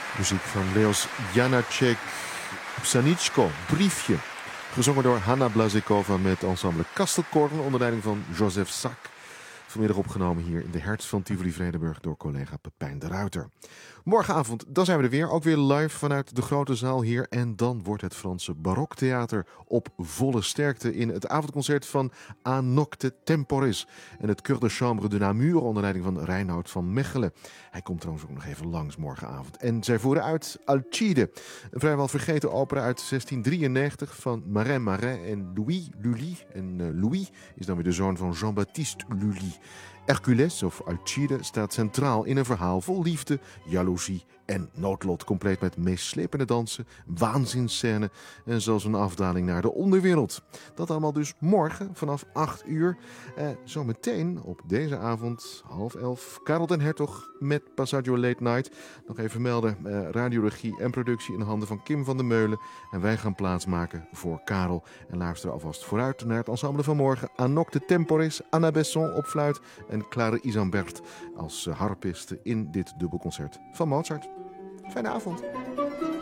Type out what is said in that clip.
Muziek van Leos Janáček, Psaničko, Briefje. Gezongen door Hanna Blazekova met ensemble Kastelkorn onder leiding van Joseph Sak. Vanmiddag opgenomen hier in de hertz van Tivoli-Vredenburg door collega Pepijn de Ruiter. Morgenavond, dan zijn we er weer. Ook weer live vanuit de grote zaal hier. En dan wordt het Franse Baroktheater op volle sterkte in het avondconcert van A Nocte Temporis. En het Chœur de Chambre de Namur onder leiding van Reinoud van Mechelen. Hij komt trouwens ook nog even langs morgenavond. En zij voeren uit Alcide, een vrijwel vergeten opera uit 1693 van Marin Marin en Louis Lully. En Louis is dan weer de zoon van Jean-Baptiste Lully. Hercules, of Alcide, staat centraal in een verhaal vol liefde, jaloezie en noodlot. Compleet met meeslepende dansen, waanzinscène en zelfs een afdaling naar de onderwereld. Dat allemaal dus morgen vanaf 8 uur. Zometeen op deze avond, 10:30, Karel den Hertog met Passaggio Late Night. Nog even melden, radioregie en productie in handen van Kim van der Meulen. En wij gaan plaatsmaken voor Karel. En luisteren alvast vooruit naar het ensemble van morgen. A Nocte Temporis, Anna Besson op fluit en Clare Isambert als harpiste in dit dubbelconcert van Mozart. Fijne avond.